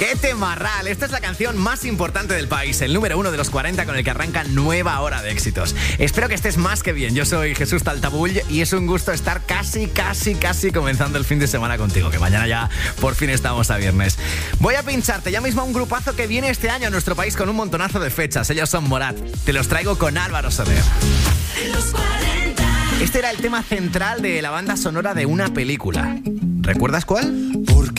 ¡Qué temarral! Esta es la canción más importante del país, el número 1 de los 40 con el que arranca nueva hora de éxitos. Espero que estés más que bien. Yo soy Jesús Taltabull y es un gusto estar casi comenzando el fin de semana contigo, que mañana ya por fin estamos a viernes. Voy a pincharte ya mismo a un grupazo que viene este año a nuestro país con un montonazo de fechas. Ellos son Morat. Te los traigo con Álvaro Soler. Los 40. Este era el tema central de la banda sonora de una película. ¿Recuerdas cuál?